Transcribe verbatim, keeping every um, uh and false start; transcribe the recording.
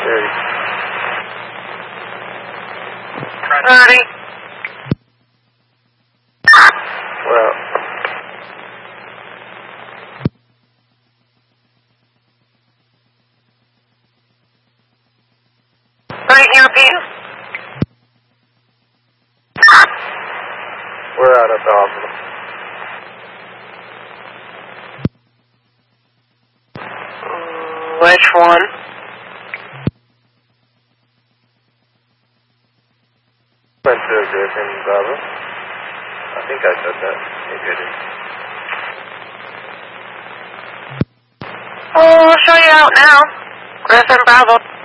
thirty. thirty. Well. Right here, Peter. We're out of the hospital. Which one? Went to Griffin, Bravo. I think I said that. Maybe I didn't. Oh, I'll show you out now. Griffin, Bravo.